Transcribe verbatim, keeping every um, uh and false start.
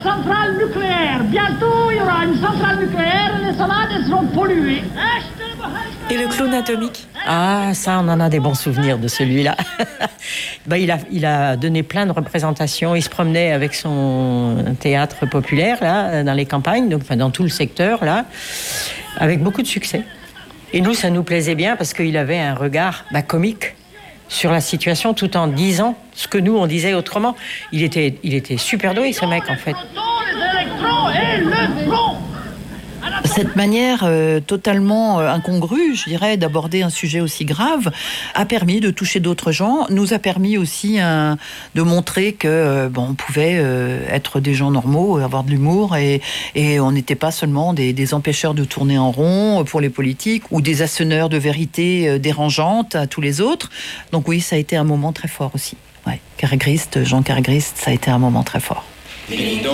Centrale nucléaire. Bientôt, il y aura une centrale nucléaire et les salades seront polluées. Et le clown atomique? Ah, ça, on en a des bons souvenirs de celui-là. ben, il, a, il a donné plein de représentations. Il se promenait avec son théâtre populaire, là, dans les campagnes, donc, enfin, dans tout le secteur, là, avec beaucoup de succès. Et nous, ça nous plaisait bien parce qu'il avait un regard ben, comique sur la situation, tout en disant ce que nous, on disait autrement. Il était, il était super doué, ce mec, en fait. Les électrons et le front. Cette manière euh, totalement euh, incongrue, je dirais, d'aborder un sujet aussi grave, a permis de toucher d'autres gens, nous a permis aussi euh, de montrer que euh, bon, on pouvait euh, être des gens normaux, avoir de l'humour, et, et on n'était pas seulement des, des empêcheurs de tourner en rond pour les politiques, ou des asseneurs de vérité euh, dérangeantes à tous les autres. Donc oui, ça a été un moment très fort aussi. Ouais. Carré-Christ, Jean Carré-Christ, ça a été un moment très fort.